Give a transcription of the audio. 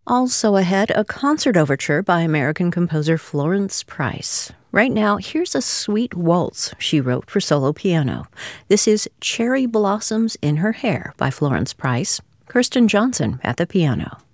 Also ahead, a concert overture by American composer Florence Price. Right now, here's a sweet waltz she wrote for solo piano. This is Cherry Blossoms in Her Hair by Florence Price. Kirsten Johnson at the piano.